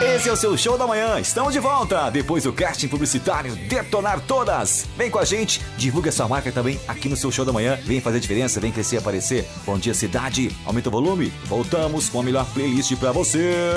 Esse é o seu Show da Manhã. Estamos de volta depois do casting publicitário Detonar Todas. Vem com a gente, divulga sua marca também aqui no seu Show da Manhã. Vem fazer diferença, vem crescer e aparecer. Bom dia, cidade. Aumenta o volume. Voltamos com a melhor playlist pra você.